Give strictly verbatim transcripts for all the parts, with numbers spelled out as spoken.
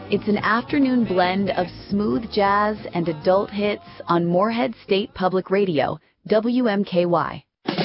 It's an afternoon blend of smooth jazz and adult hits on Morehead State Public Radio, W M K Y.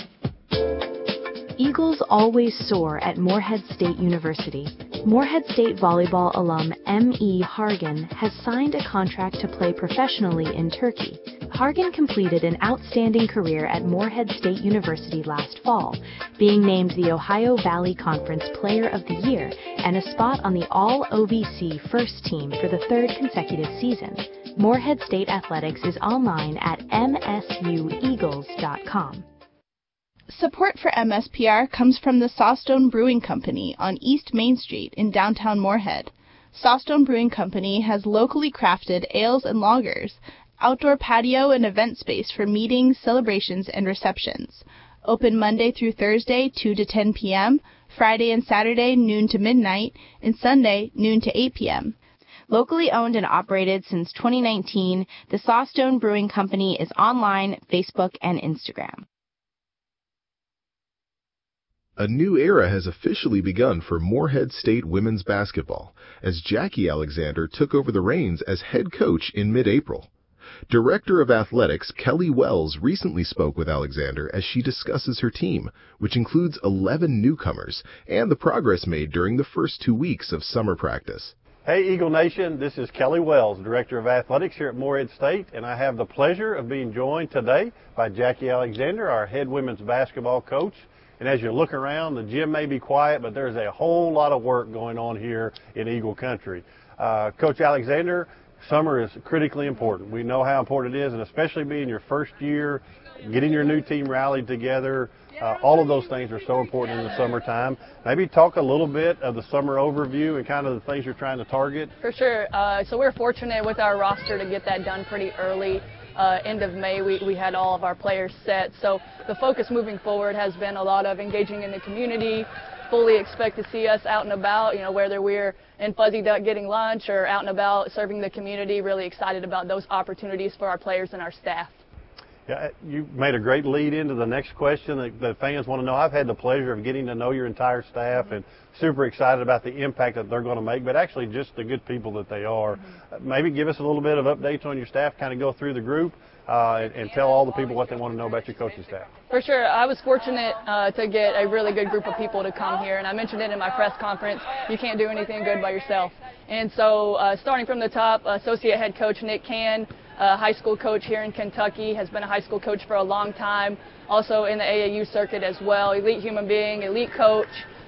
Eagles always soar at Morehead State University. Morehead State volleyball alum M E Hargan has signed a contract to play professionally in Turkey. Hargan completed an outstanding career at Morehead State University last fall, being named the Ohio Valley Conference Player of the Year and a spot on the All-O V C first team for the third consecutive season. Morehead State Athletics is online at M S U eagles dot com. Support for M S P R comes from the Sawstone Brewing Company on East Main Street in downtown Morehead. Sawstone Brewing Company has locally crafted ales and lagers, outdoor patio and event space for meetings, celebrations, and receptions. Open Monday through Thursday, two to ten p m, Friday and Saturday, noon to midnight, and Sunday, noon to eight p m Locally owned and operated since twenty nineteen, the Sawstone Brewing Company is online, Facebook, and Instagram. A new era has officially begun for Morehead State women's basketball as Jackie Alexander took over the reins as head coach in mid-April. Director of Athletics Kelly Wells recently spoke with Alexander as she discusses her team, which includes eleven newcomers, and the progress made during the first two weeks of summer practice. Hey Eagle Nation, this is Kelly Wells, Director of Athletics here at Morehead State, and I have the pleasure of being joined today by Jackie Alexander, our head women's basketball coach. And as you look around, the gym may be quiet, but there's a whole lot of work going on here in Eagle Country. Uh, Coach Alexander, summer is critically important. We know how important it is, and especially being your first year, getting your new team rallied together, uh, all of those things are so important in the summertime. Maybe talk a little bit of the summer overview and kind of the things you're trying to target. For sure. Uh, so we're fortunate with our roster to get that done pretty early. Uh, end of May, we, we had all of our players set. So the focus moving forward has been a lot of engaging in the community. Fully expect to see us out and about, you know, whether we're in Fuzzy Duck getting lunch or out and about serving the community. Really excited about those opportunities for our players and our staff. Yeah, you made a great lead into the next question that the fans want to know. I've had the pleasure of getting to know your entire staff mm-hmm. and super excited about the impact that they're going to make, but actually just the good people that they are. Mm-hmm. Uh, maybe give us a little bit of updates on your staff, kind of go through the group uh, and, and tell all the people what they want to know about your coaching staff. For sure. I was fortunate uh, to get a really good group of people to come here, and I mentioned it in my press conference. You can't do anything good by yourself. And so uh, starting from the top, Associate Head Coach Nick Can, a high school coach here in Kentucky, has been a high school coach for a long time, also in the A A U circuit as well. Elite human being, elite coach.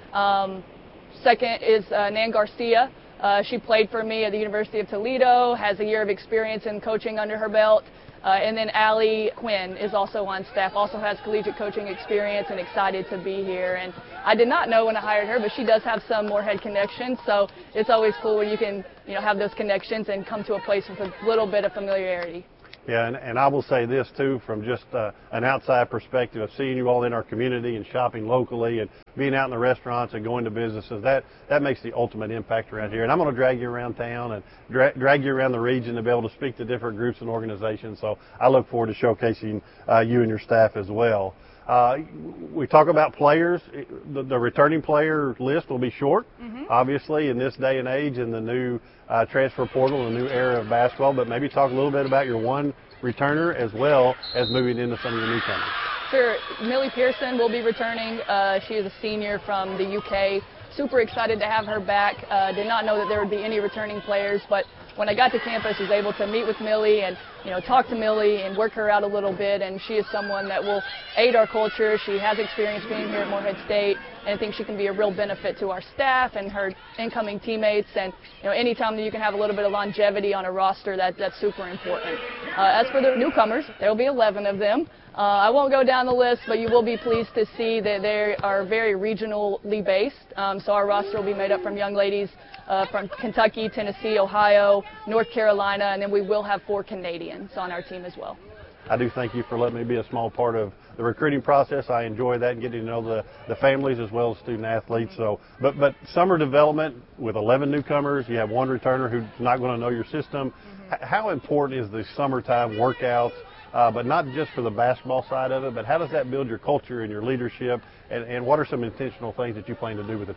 Um, second is uh, Nan Garcia. Uh, she played for me at the University of Toledo, has a year of experience in coaching under her belt. Uh, and then Allie Quinn is also on staff, also has collegiate coaching experience and excited to be here. And I did not know when I hired her, but she does have some Morehead connections, so it's always cool when you can, you know, have those connections and come to a place with a little bit of familiarity. Yeah, and, and I will say this, too, from just uh, an outside perspective of seeing you all in our community and shopping locally and being out in the restaurants and going to businesses, that, that makes the ultimate impact around here. And I'm going to drag you around town and dra drag you around the region to be able to speak to different groups and organizations. So I look forward to showcasing uh, you and your staff as well. Uh, we talk about players. The, the returning player list will be short, mm-hmm. obviously, in this day and age in the new uh, transfer portal, the new era of basketball. But maybe talk a little bit about your one returner as well as moving into some of your newcomers. Sure. Millie Pearson will be returning. Uh, she is a senior from the U K. Super excited to have her back. Uh, did not know that there would be any returning players, but when I got to campus, I was able to meet with Millie and, you know, talk to Millie and work her out a little bit. And she is someone that will aid our culture. She has experience being here at Morehead State, and I think she can be a real benefit to our staff and her incoming teammates. And, you know, anytime that you can have a little bit of longevity on a roster, that, that's super important. Uh, as for the newcomers, there will be eleven of them. Uh, I won't go down the list, but you will be pleased to see that they are very regionally based. Um, so our roster will be made up from young ladies uh, from Kentucky, Tennessee, Ohio, North Carolina, and then we will have four Canadians on our team as well. I do thank you for letting me be a small part of the recruiting process. I enjoy that and getting to know the, the families as well as student athletes. So, but, but summer development with eleven newcomers, you have one returner who's not going to know your system. Mm-hmm. How important is the summertime workouts? Uh, but not just for the basketball side of it, but how does that build your culture and your leadership, and, and what are some intentional things that you plan to do with the team?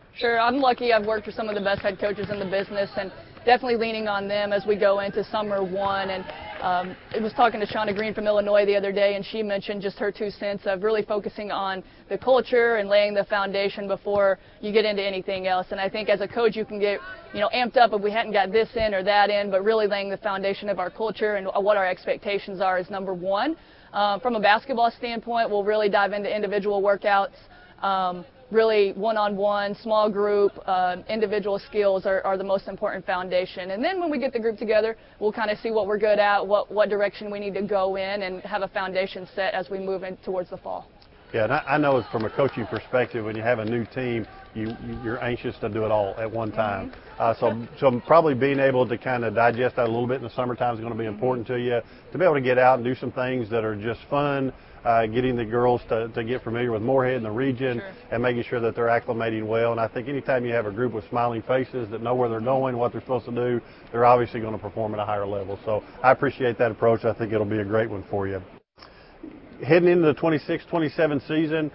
Sure, I'm lucky. I've worked for some of the best head coaches in the business, and definitely leaning on them as we go into summer one. And um, I was talking to Shauna Green from Illinois the other day, and she mentioned just her two cents of really focusing on the culture and laying the foundation before you get into anything else. And I think as a coach, you can get, you know, amped up if we hadn't got this in or that in, but really laying the foundation of our culture and what our expectations are is number one. Uh, from a basketball standpoint, we'll really dive into individual workouts. Um, really one-on-one, small group, uh, individual skills are, are the most important foundation. And then when we get the group together, we'll kind of see what we're good at, what, what direction we need to go in, and have a foundation set as we move in towards the fall. Yeah, and I, I know from a coaching perspective, when you have a new team, you, you're anxious to do it all at one time. Mm-hmm. uh, so, so probably being able to kind of digest that a little bit in the summertime is going to be important to you, to be able to get out and do some things that are just fun, uh, getting the girls to, to get familiar with Morehead and the region, sure, and making sure that they're acclimating well. And I think anytime you have a group with smiling faces that know where they're going, what they're supposed to do, they're obviously going to perform at a higher level. So I appreciate that approach. I think it'll be a great one for you. Heading into the twenty-six twenty-seven season,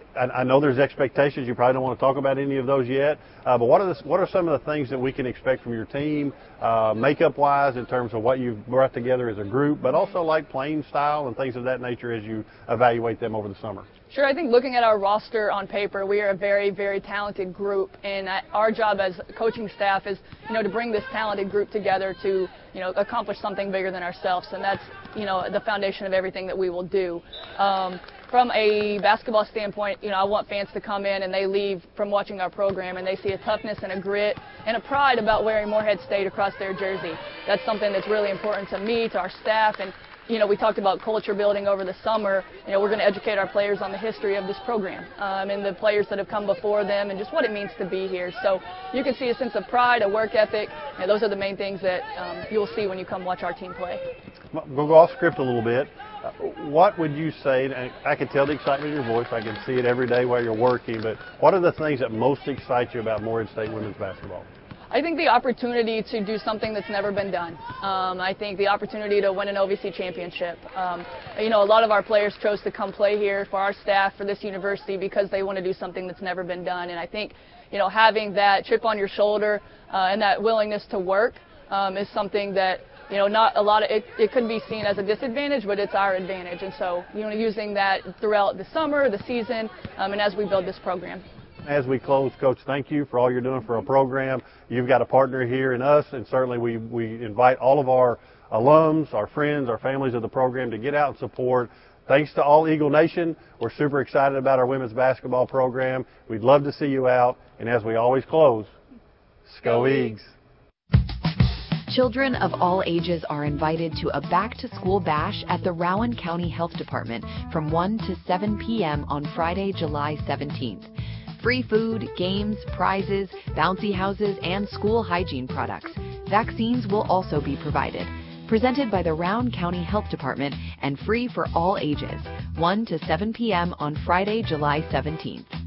I know there's expectations. You probably don't want to talk about any of those yet. Uh, but what are, the, what are some of the things that we can expect from your team, uh, makeup-wise, in terms of what you've brought together as a group, but also like playing style and things of that nature as you evaluate them over the summer? Sure. I think looking at our roster on paper, we are a very, very talented group, and our job as coaching staff is, you know, to bring this talented group together to, you know, accomplish something bigger than ourselves, and that's, you know, the foundation of everything that we will do. Um, From a basketball standpoint, you know, I want fans to come in and they leave from watching our program and they see a toughness and a grit and a pride about wearing Morehead State across their jersey. That's something that's really important to me, to our staff, and, you know, we talked about culture building over the summer. You know, we're going to educate our players on the history of this program um, and the players that have come before them and just what it means to be here. So you can see a sense of pride, a work ethic, and those are the main things that um, you'll see when you come watch our team play. We'll go off script a little bit. Uh, what would you say, and I can tell the excitement in your voice, I can see it every day while you're working, but what are the things that most excite you about Morehead State women's basketball? I think the opportunity to do something that's never been done. Um, I think the opportunity to win an O V C championship. Um, you know, a lot of our players chose to come play here for our staff, for this university, because they want to do something that's never been done. And I think, you know, having that chip on your shoulder uh, and that willingness to work um, is something that, you know, not a lot of it, it could be seen as a disadvantage, but it's our advantage. And so, you know, using that throughout the summer, the season, um, and as we build this program. As we close, Coach, thank you for all you're doing for our program. You've got a partner here in us, and certainly we, we invite all of our alums, our friends, our families of the program to get out and support. Thanks to all Eagle Nation. We're super excited about our women's basketball program. We'd love to see you out. And as we always close, Sco Eags. Children of all ages are invited to a back-to-school bash at the Rowan County Health Department from one to seven p m on Friday, July seventeenth. Free food, games, prizes, bouncy houses, and school hygiene products. Vaccines will also be provided. Presented by the Rowan County Health Department and free for all ages. one to seven p m on Friday, July seventeenth.